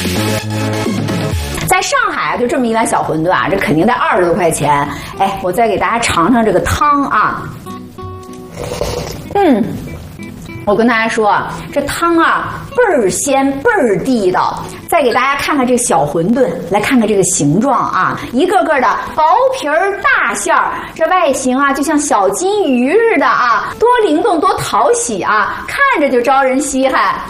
在上海就这么一碗小馄饨啊，这肯定得20多块钱。哎，我再给大家尝尝这个汤啊。我跟大家说啊，这汤啊倍儿鲜倍儿地道。再给大家看看这个小馄饨，来看看这个形状啊，一个个的薄皮儿大馅儿，这外形啊就像小金鱼似的啊，多灵动多讨喜啊，看着就招人稀罕。